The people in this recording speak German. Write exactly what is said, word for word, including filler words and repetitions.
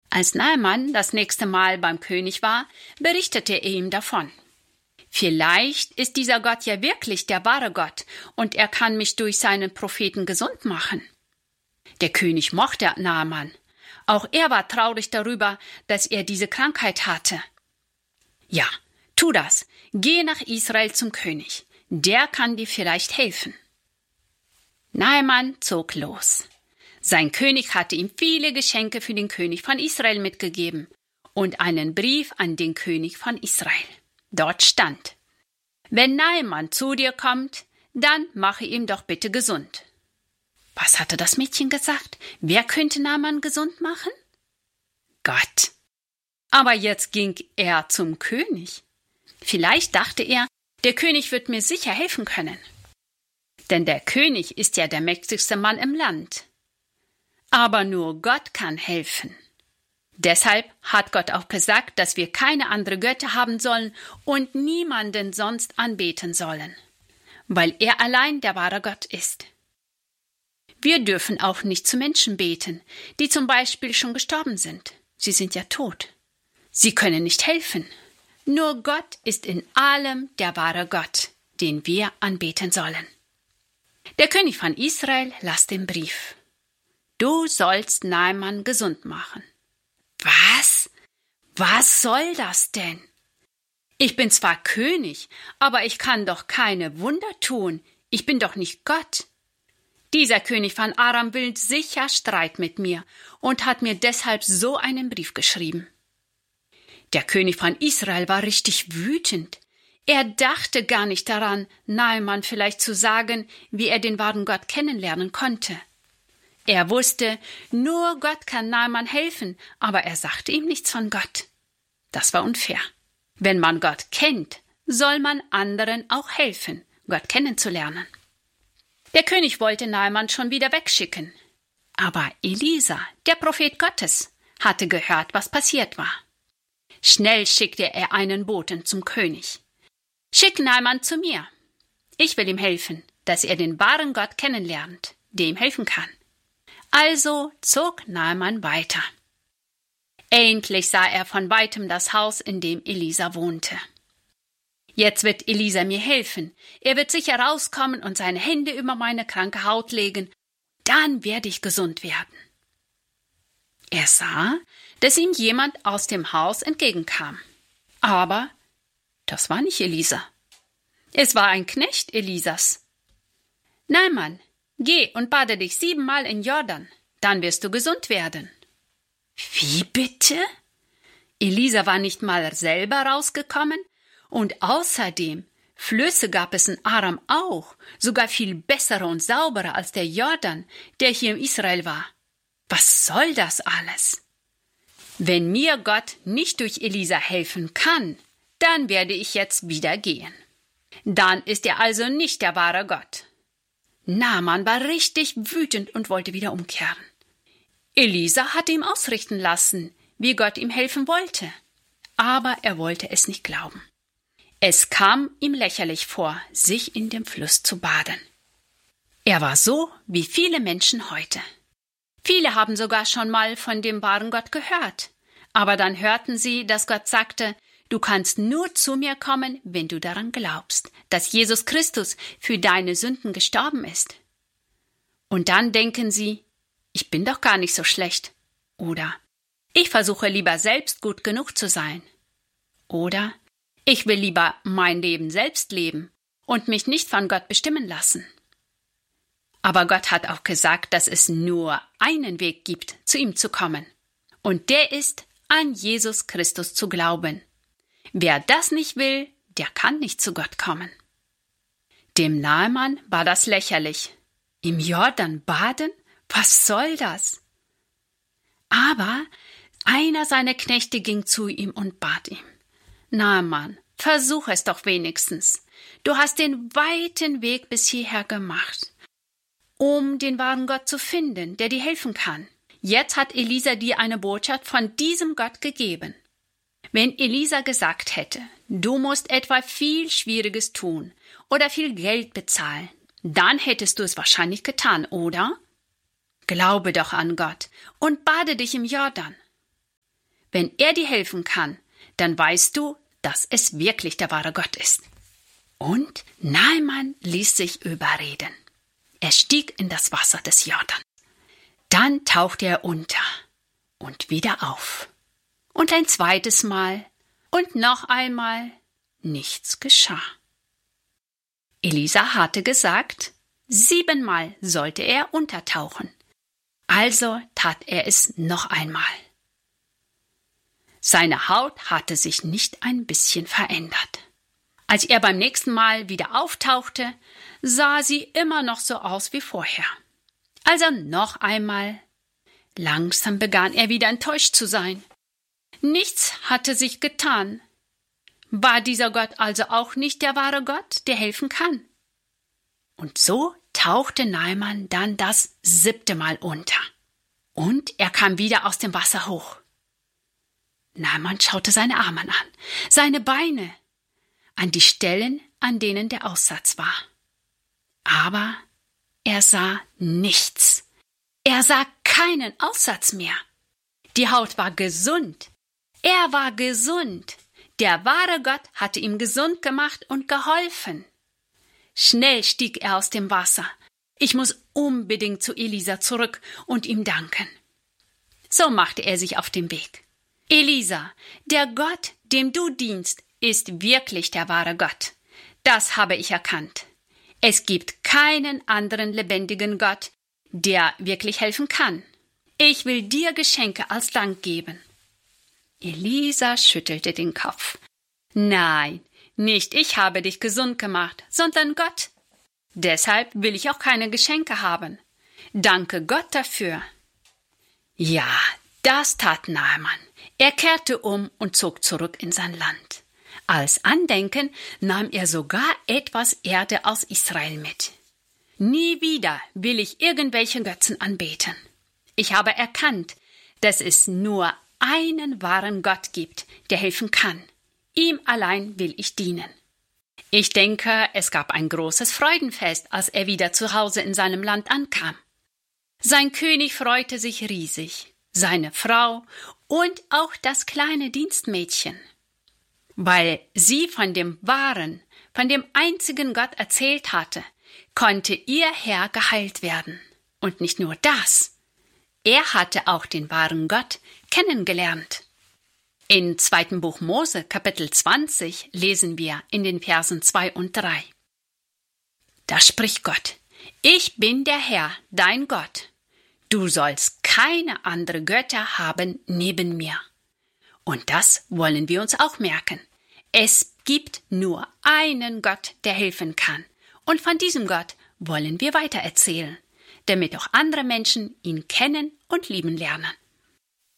Als Naaman das nächste Mal beim König war, berichtete er ihm davon. Vielleicht ist dieser Gott ja wirklich der wahre Gott und er kann mich durch seinen Propheten gesund machen. Der König mochte Naaman. Auch er war traurig darüber, dass er diese Krankheit hatte. Ja, tu das. Geh nach Israel zum König. Der kann dir vielleicht helfen. Naaman zog los. Sein König hatte ihm viele Geschenke für den König von Israel mitgegeben und einen Brief an den König von Israel. Dort stand: Wenn Naaman zu dir kommt, dann mache ihn doch bitte gesund. Was hatte das Mädchen gesagt? Wer könnte Naaman gesund machen? Gott. Aber jetzt ging er zum König. Vielleicht dachte er, der König wird mir sicher helfen können. Denn der König ist ja der mächtigste Mann im Land. Aber nur Gott kann helfen. Deshalb hat Gott auch gesagt, dass wir keine andere Götter haben sollen und niemanden sonst anbeten sollen, weil er allein der wahre Gott ist. Wir dürfen auch nicht zu Menschen beten, die zum Beispiel schon gestorben sind. Sie sind ja tot. Sie können nicht helfen. Nur Gott ist in allem der wahre Gott, den wir anbeten sollen. Der König von Israel las den Brief. Du sollst Naaman gesund machen. Was? Was soll das denn? Ich bin zwar König, aber ich kann doch keine Wunder tun. Ich bin doch nicht Gott. Dieser König von Aram will sicher Streit mit mir und hat mir deshalb so einen Brief geschrieben. Der König von Israel war richtig wütend. Er dachte gar nicht daran, Naaman vielleicht zu sagen, wie er den wahren Gott kennenlernen konnte. Er wusste, nur Gott kann Naaman helfen, aber er sagte ihm nichts von Gott. Das war unfair. Wenn man Gott kennt, soll man anderen auch helfen, Gott kennenzulernen. Der König wollte Naaman schon wieder wegschicken. Aber Elisa, der Prophet Gottes, hatte gehört, was passiert war. Schnell schickte er einen Boten zum König. Schick Naaman zu mir. Ich will ihm helfen, dass er den wahren Gott kennenlernt, der ihm helfen kann. Also zog Naaman weiter. Endlich sah er von weitem das Haus, in dem Elisa wohnte. Jetzt wird Elisa mir helfen. Er wird sicher rauskommen und seine Hände über meine kranke Haut legen. Dann werde ich gesund werden. Er sah, dass ihm jemand aus dem Haus entgegenkam. Aber das war nicht Elisa. Es war ein Knecht Elisas. Naaman, geh und bade dich siebenmal in Jordan, dann wirst du gesund werden. Wie bitte? Elisa war nicht mal selber rausgekommen und außerdem, Flüsse gab es in Aram auch, sogar viel bessere und saubere als der Jordan, der hier in Israel war. Was soll das alles? Wenn mir Gott nicht durch Elisa helfen kann, dann werde ich jetzt wieder gehen. Dann ist er also nicht der wahre Gott. Naaman war richtig wütend und wollte wieder umkehren. Elisa hatte ihm ausrichten lassen, wie Gott ihm helfen wollte. Aber er wollte es nicht glauben. Es kam ihm lächerlich vor, sich in dem Fluss zu baden. Er war so wie viele Menschen heute. Viele haben sogar schon mal von dem wahren Gott gehört. Aber dann hörten sie, dass Gott sagte, du kannst nur zu mir kommen, wenn du daran glaubst, dass Jesus Christus für deine Sünden gestorben ist. Und dann denken sie, ich bin doch gar nicht so schlecht. Oder ich versuche lieber selbst gut genug zu sein. Oder ich will lieber mein Leben selbst leben und mich nicht von Gott bestimmen lassen. Aber Gott hat auch gesagt, dass es nur einen Weg gibt, zu ihm zu kommen. Und der ist, an Jesus Christus zu glauben. Wer das nicht will, der kann nicht zu Gott kommen. Dem Naaman war das lächerlich. Im Jordan baden? Was soll das? Aber einer seiner Knechte ging zu ihm und bat ihm. Naaman, versuch es doch wenigstens. Du hast den weiten Weg bis hierher gemacht, um den wahren Gott zu finden, der dir helfen kann. Jetzt hat Elisa dir eine Botschaft von diesem Gott gegeben. Wenn Elisa gesagt hätte, du musst etwa viel Schwieriges tun oder viel Geld bezahlen, dann hättest du es wahrscheinlich getan, oder? Glaube doch an Gott und bade dich im Jordan. wenn er dir helfen kann, dann weißt du, dass es wirklich der wahre Gott ist. Und Naaman ließ sich überreden. Er stieg in das Wasser des Jordan. Dann tauchte er unter und wieder auf. Und ein zweites Mal und noch einmal. Nichts geschah. Elisa hatte gesagt, siebenmal sollte er untertauchen. Also tat er es noch einmal. Seine Haut hatte sich nicht ein bisschen verändert. Als er beim nächsten Mal wieder auftauchte, sah sie immer noch so aus wie vorher. Also noch einmal. Langsam begann er wieder enttäuscht zu sein. Nichts hatte sich getan. War dieser Gott also auch nicht der wahre Gott, der helfen kann? Und so tauchte Naaman dann das siebte Mal unter. Und er kam wieder aus dem Wasser hoch. Naaman schaute seine Arme an, seine Beine, an die Stellen, an denen der Aussatz war. Aber er sah nichts. Er sah keinen Aussatz mehr. Die Haut war gesund. Er war gesund. Der wahre Gott hatte ihm gesund gemacht und geholfen. Schnell stieg er aus dem Wasser. Ich muss unbedingt zu Elisa zurück und ihm danken. So machte er sich auf den Weg. Elisa, der Gott, dem du dienst, ist wirklich der wahre Gott. Das habe ich erkannt. Es gibt keinen anderen lebendigen Gott, der wirklich helfen kann. Ich will dir Geschenke als Dank geben. Elisa schüttelte den Kopf. Nein, nicht ich habe dich gesund gemacht, sondern Gott. Deshalb will ich auch keine Geschenke haben. Danke Gott dafür. Ja, das tat Naaman. Er kehrte um und zog zurück in sein Land. Als Andenken nahm er sogar etwas Erde aus Israel mit. Nie wieder will ich irgendwelche Götzen anbeten. Ich habe erkannt, dass es nur einen wahren Gott gibt, der helfen kann. Ihm allein will ich dienen. Ich denke, es gab ein großes Freudenfest, als er wieder zu Hause in seinem Land ankam. Sein König freute sich riesig, seine Frau und auch das kleine Dienstmädchen. Weil sie von dem wahren, von dem einzigen Gott erzählt hatte, konnte ihr Herr geheilt werden. Und nicht nur das, er hatte auch den wahren Gott kennengelernt. In zweiten Buch Mose, Kapitel zwanzig, lesen wir in den Versen zwei und drei. Da spricht Gott: Ich bin der Herr, dein Gott. Du sollst keine andere Götter haben neben mir. Und das wollen wir uns auch merken. Es gibt nur einen Gott, der helfen kann. Und von diesem Gott wollen wir weitererzählen, damit auch andere Menschen ihn kennen und lieben lernen.